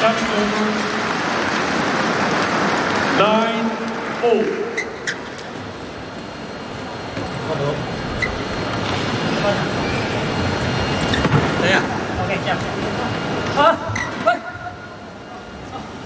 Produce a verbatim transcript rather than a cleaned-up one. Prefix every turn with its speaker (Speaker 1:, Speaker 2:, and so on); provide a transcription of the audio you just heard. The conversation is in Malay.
Speaker 1: Touch over. Nine all.
Speaker 2: 等一下
Speaker 3: ，OK， 这样，好。